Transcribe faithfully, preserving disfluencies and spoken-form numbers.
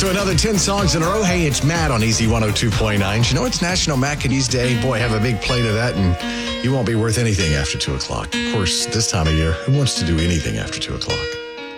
to another ten songs in a row. Hey, it's Matt on Easy one oh two point nine. You know, it's National Macadees Day. Boy, have a big plate of that, and you won't be worth anything after two o'clock. Of course, this time of year, who wants to do anything after two o'clock?